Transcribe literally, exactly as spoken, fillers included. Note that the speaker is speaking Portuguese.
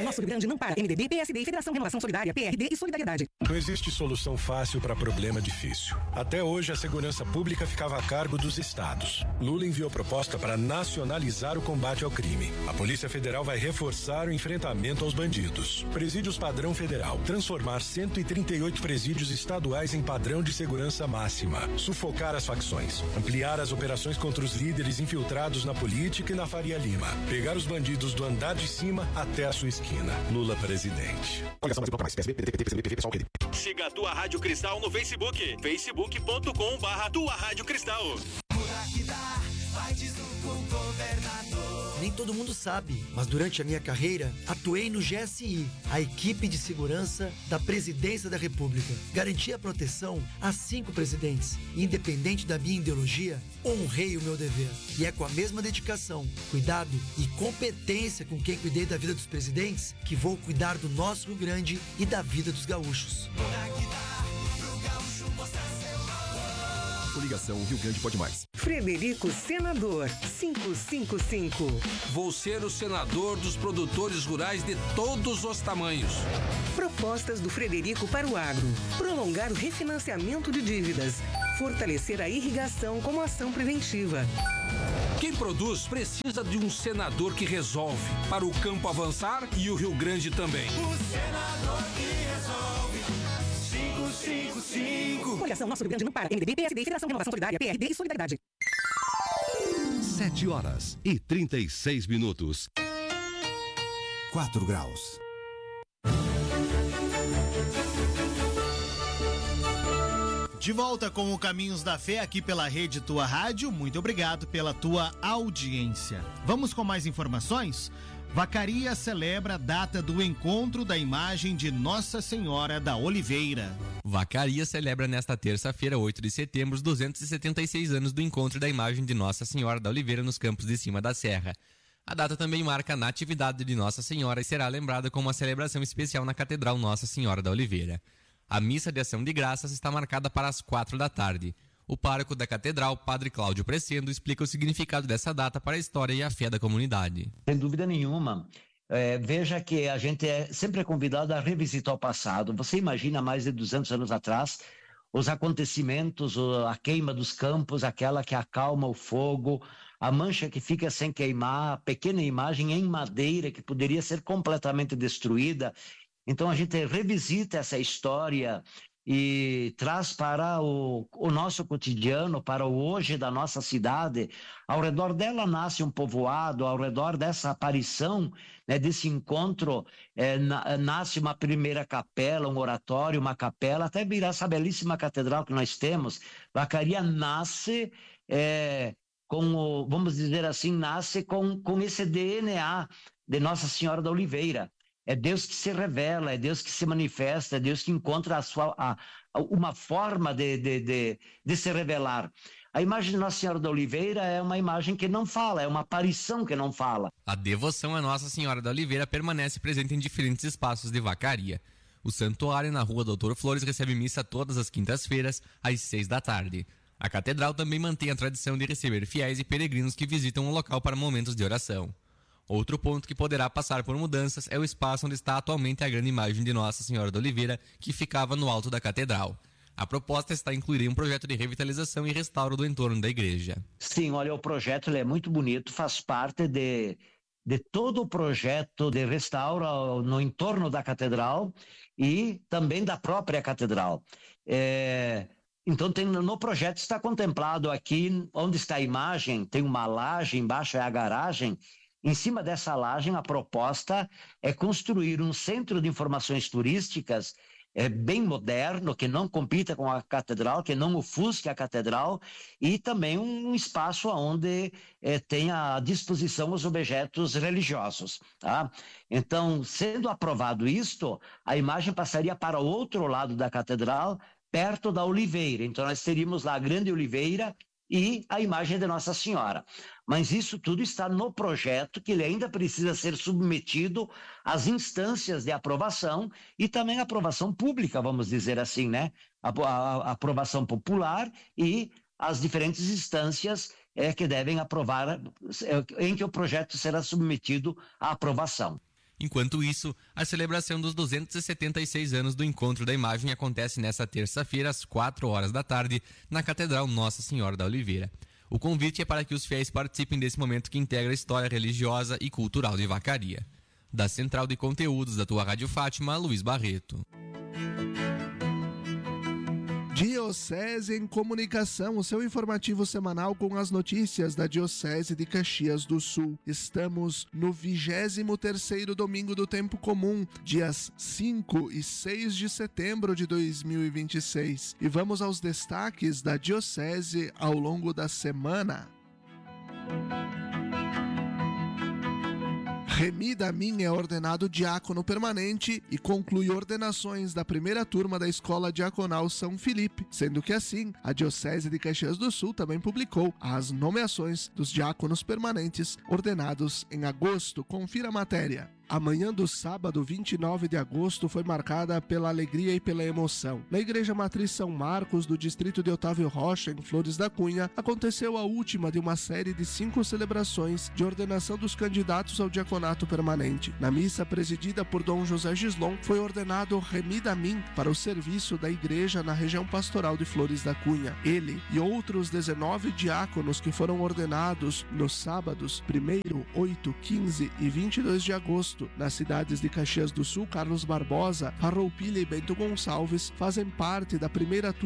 nosso Rio Grande não para. M D B, P S D, Federação Renovação Solidária, P R D e Solidariedade. Não existe solução fácil para problema difícil. Até hoje, a segurança pública ficava a cargo dos estados. Lula enviou proposta para nacionalizar o combate ao crime. A Polícia Federal vai reforçar o enfrentamento aos bandidos. Presídios padrão federal. Transformar cento e trinta e oito presídios estaduais em padrão de segurança máxima. Sufocar as facções. Ampliar as operações contra os líderes infiltrados na política e na Faria Lima. Pegar os bandidos do andar de cima até a sua esquina. Lula presidente. Siga a Tua Rádio Cristal no Facebook. facebook ponto com barra Tua Rádio Cristal. Nem todo mundo sabe, mas durante a minha carreira, atuei no G S I, a equipe de segurança da Presidência da República. Garanti a proteção a cinco presidentes. Independente da minha ideologia, honrei o meu dever. E é com a mesma dedicação, cuidado e competência com quem cuidei da vida dos presidentes que vou cuidar do nosso Rio Grande e da vida dos gaúchos. Coligação Rio Grande Pode Mais. Frederico Senador, cinco cinco cinco. Vou ser o senador dos produtores rurais de todos os tamanhos. Propostas do Frederico para o agro. Prolongar o refinanciamento de dívidas. Fortalecer a irrigação como ação preventiva. Quem produz precisa de um senador que resolve, para o campo avançar e o Rio Grande também. O senador que resolve. cinco cinco cinco. Coligação Nosso Rio Grande não para. M D B, P S D, Federação Renovação Solidária, P R D e Solidariedade. Sete horas e trinta e seis minutos. Quatro graus. De volta com o Caminhos da Fé aqui pela Rede Tua Rádio. Muito obrigado pela tua audiência. Vamos com mais informações? Vacaria celebra a data do encontro da imagem de Nossa Senhora da Oliveira. Vacaria celebra nesta terça-feira, oito de setembro, os duzentos e setenta e seis anos do encontro da imagem de Nossa Senhora da Oliveira nos campos de cima da serra. A data também marca a natividade de Nossa Senhora e será lembrada com uma celebração especial na Catedral Nossa Senhora da Oliveira. A missa de ação de graças está marcada para as quatro da tarde. O pároco da Catedral, Padre Cláudio Presendo, explica o significado dessa data para a história e a fé da comunidade. Sem dúvida nenhuma. É, veja que a gente é sempre convidado a revisitar o passado. Você imagina mais de duzentos anos atrás, os acontecimentos, a queima dos campos, aquela que acalma o fogo, a mancha que fica sem queimar, a pequena imagem em madeira que poderia ser completamente destruída. Então a gente revisita essa história e traz para o, o nosso cotidiano, para o hoje da nossa cidade. Ao redor dela nasce um povoado, ao redor dessa aparição, né, desse encontro, é, na, nasce uma primeira capela, um oratório, uma capela, até virar essa belíssima catedral que nós temos. Vacaria nasce é, com o, vamos dizer assim, nasce com, com esse D N A de Nossa Senhora da Oliveira. É Deus que se revela, é Deus que se manifesta, é Deus que encontra a sua, a, a, uma forma de, de, de, de se revelar. A imagem de Nossa Senhora da Oliveira é uma imagem que não fala, é uma aparição que não fala. A devoção a Nossa Senhora da Oliveira permanece presente em diferentes espaços de Vacaria. O santuário na Rua Doutor Flores recebe missa todas as quintas-feiras, às seis da tarde. A catedral também mantém a tradição de receber fiéis e peregrinos que visitam o local para momentos de oração. Outro ponto que poderá passar por mudanças é o espaço onde está atualmente a grande imagem de Nossa Senhora da Oliveira, que ficava no alto da catedral. A proposta está a incluir um projeto de revitalização e restauro do entorno da igreja. Sim, olha, o projeto ele é muito bonito, faz parte de, de todo o projeto de restauro no entorno da catedral e também da própria catedral. É... Então, tem, no projeto está contemplado aqui, onde está a imagem, tem uma laje, embaixo é a garagem. Em cima dessa laje, a proposta é construir um centro de informações turísticas é, bem moderno, que não compita com a catedral, que não ofusque a catedral, e também um espaço onde é, tenha à disposição os objetos religiosos. Tá? Então, sendo aprovado isto, a imagem passaria para o outro lado da catedral, perto da Oliveira. Então, nós teríamos lá a grande Oliveira e a imagem de Nossa Senhora. Mas isso tudo está no projeto, que ele ainda precisa ser submetido às instâncias de aprovação e também aprovação pública, vamos dizer assim, né? A, a, a aprovação popular e as diferentes instâncias é, que devem aprovar, é, em que o projeto será submetido à aprovação. Enquanto isso, a celebração dos duzentos e setenta e seis anos do Encontro da Imagem acontece nesta terça-feira, às quatro horas da tarde, na Catedral Nossa Senhora da Oliveira. O convite é para que os fiéis participem desse momento que integra a história religiosa e cultural de Vacaria. Da Central de Conteúdos da tua Rádio Fátima, Luiz Barreto. Diocese em Comunicação, o seu informativo semanal com as notícias da Diocese de Caxias do Sul. Estamos no vigésimo terceiro domingo do tempo comum, dias cinco e seis de setembro de dois mil e vinte e seis. E vamos aos destaques da Diocese ao longo da semana. Remi Damin é ordenado diácono permanente e conclui ordenações da primeira turma da Escola Diaconal São Felipe, sendo que assim, a Diocese de Caxias do Sul também publicou as nomeações dos diáconos permanentes ordenados em agosto. Confira a matéria. A manhã do sábado, vinte e nove de agosto, foi marcada pela alegria e pela emoção. Na Igreja Matriz São Marcos, do distrito de Otávio Rocha, em Flores da Cunha, aconteceu a última de uma série de cinco celebrações de ordenação dos candidatos ao diaconato permanente. Na missa presidida por Dom José Gislon, foi ordenado Remi Damin para o serviço da igreja na região pastoral de Flores da Cunha. Ele e outros dezenove diáconos que foram ordenados nos sábados primeiro, oito, quinze e vinte e dois de agosto, nas cidades de Caxias do Sul, Carlos Barbosa, Farroupilha e Bento Gonçalves, fazem parte da primeira turma